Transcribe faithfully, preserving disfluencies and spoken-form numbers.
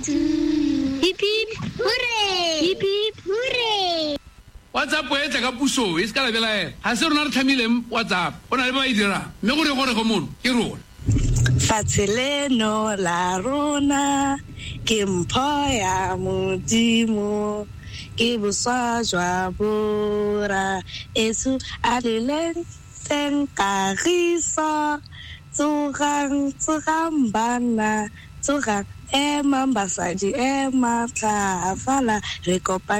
Hip hip hooray! Hip hip hooray! WhatsApp e tla ka puso e se ka lebela e ha se rona re tlhamileng WhatsApp ona le ba e dira mme gore gore go mono ke rona Fatseleno la rona ke mpho ya modimo ke boswa jwa bora esu a leleng teng kagiso tsogang tsogang bana tsogang ema basadi ema tlhafala re kopa